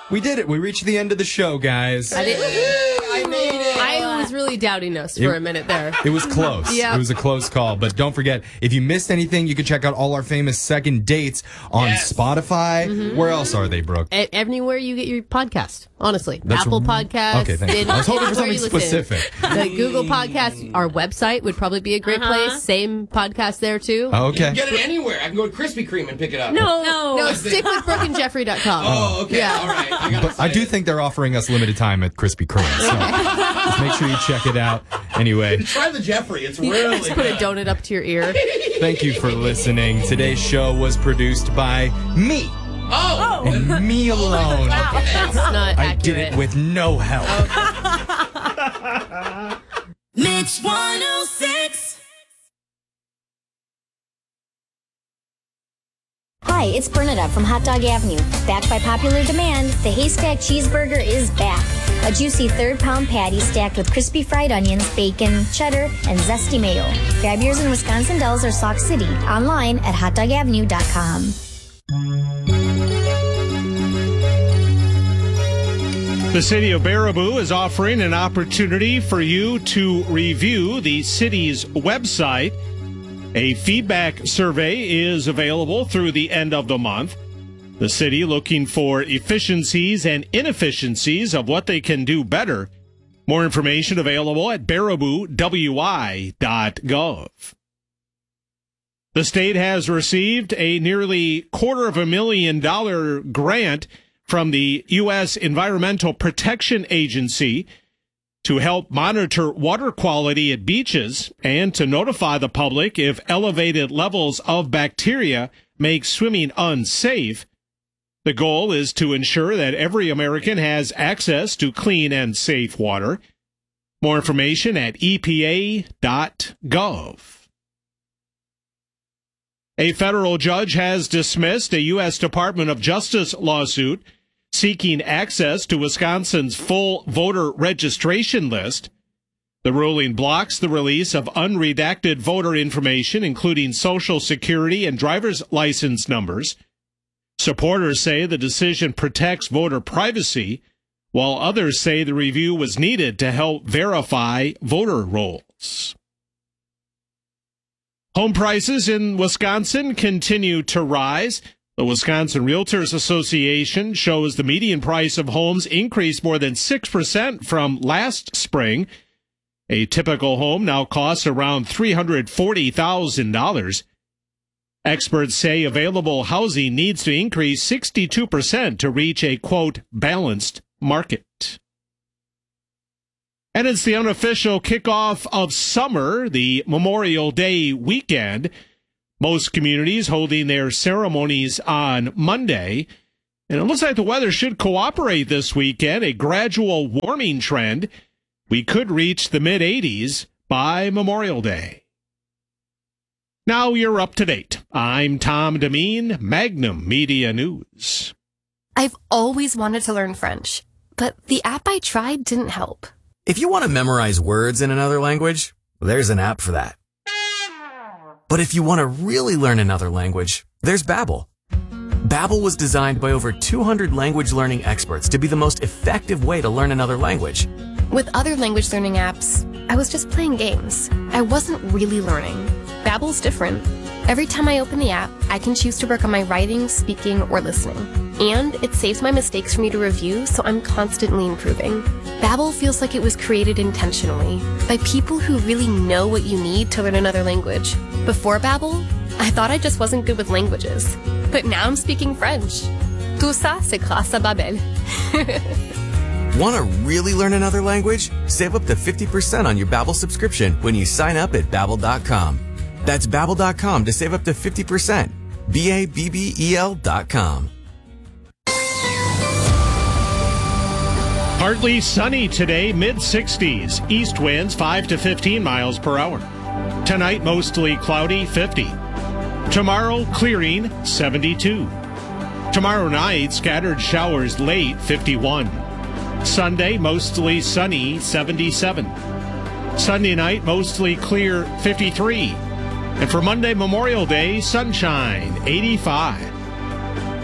We did it. We reached the end of the show, guys. I made it. I was really doubting us for a minute there. It was close. Yeah. It was a close call. But don't forget, if you missed anything, you can check out all our famous second dates on Spotify. Mm-hmm. Where else are they, Brooke? Anywhere you get your podcast, honestly. That's Apple Podcasts. Okay, thank you. I was hoping for something specific. The Google Podcast, our website would probably be a great place. Same podcast there, too. Oh, You okay. can get it anywhere. I can go to Krispy Kreme and pick it up. No, stick with BrookeandJeffrey.com. Oh, okay. Yeah. All right. I do think they're offering us limited time at Krispy Kreme. So just make sure you check it out. Anyway, Try the Jeffrey. It's really Just put a donut up to your ear. thank you for listening. Today's show was produced by me. Oh! And me alone. That's not I accurate. did it with no help. Mix 106. Hi, it's Bernadette from Hot Dog Avenue. Backed by popular demand, the Haystack Cheeseburger is back. A juicy third-pound patty stacked with crispy fried onions, bacon, cheddar, and zesty mayo. Grab yours in Wisconsin Dells or Sauk City. Online at hotdogavenue.com. The city of Baraboo is offering an opportunity for you to review the city's website. A feedback survey is available through the end of the month. The city looking for efficiencies and inefficiencies of what they can do better. More information available at baraboowi.gov. The state has received a nearly $250,000 grant from the U.S. Environmental Protection Agency to help monitor water quality at beaches and to notify the public if elevated levels of bacteria make swimming unsafe. The goal is to ensure that every American has access to clean and safe water. More information at EPA.gov. A federal judge has dismissed a U.S. Department of Justice lawsuit seeking access to Wisconsin's full voter registration list. The ruling blocks the release of unredacted voter information, including Social Security and driver's license numbers. Supporters say the decision protects voter privacy, while others say the review was needed to help verify voter rolls. Home prices in Wisconsin continue to rise. The Wisconsin Realtors Association shows the median price of homes increased more than 6% from last spring. A typical home now costs around $340,000. Experts say available housing needs to increase 62% to reach a, quote, balanced market. And it's the unofficial kickoff of summer, the Memorial Day weekend. Most communities holding their ceremonies on Monday. And it looks like the weather should cooperate this weekend, a gradual warming trend. We could reach the mid-80s by Memorial Day. Now you're up to date. I'm Tom Demeen, Magnum Media News. I've always wanted to learn French, but the app I tried didn't help. If you want to memorize words in another language, there's an app for that. But if you want to really learn another language, there's Babbel. Babbel was designed by over 200 language learning experts to be the most effective way to learn another language. With other language learning apps, I was just playing games. I wasn't really learning. Babbel's different. Every time I open the app, I can choose to work on my writing, speaking, or listening. And it saves my mistakes for me to review, so I'm constantly improving. Babbel feels like it was created intentionally by people who really know what you need to learn another language. Before Babbel, I thought I just wasn't good with languages. But now I'm speaking French. Tout ça, c'est grâce à Babbel. Want to really learn another language? Save up to 50% on your Babbel subscription when you sign up at Babbel.com. That's Babbel.com to save up to 50%. Babbel.com. Partly sunny today, mid-60s. East winds 5 to 15 miles per hour. Tonight, mostly cloudy, 50. Tomorrow, clearing, 72. Tomorrow night, scattered showers late, 51. Sunday, mostly sunny, 77. Sunday night, mostly clear, 53. And for Monday, Memorial Day, sunshine, 85.